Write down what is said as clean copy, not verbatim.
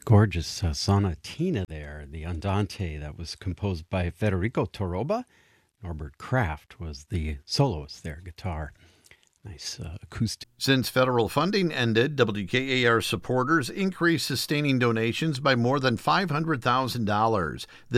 Gorgeous sonatina there, the Andante that was composed by Federico Toroba. Norbert Kraft was the soloist there, guitar. Nice acoustic. Since federal funding ended, WKAR supporters increased sustaining donations by more than $500,000.